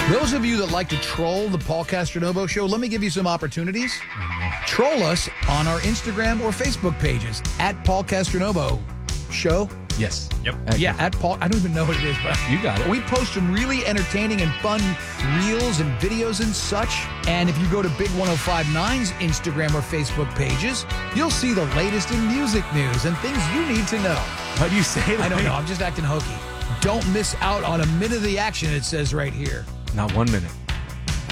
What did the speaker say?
Those of you that like to troll the Paul Castronovo Show, let me give you some opportunities. Troll us on our Instagram or Facebook pages at Paul Castronovo Show. Yes. Yep. Yeah, at Paul. I don't even know what it is, but You got it. we post some really entertaining and fun reels and videos and such. And if you go to Big 105.9's Instagram or Facebook pages, you'll see the latest in music news and things you need to know. How do you say it? I don't know. I'm just acting hokey. Don't miss out on a minute of the action, it says right here. Not 1 minute.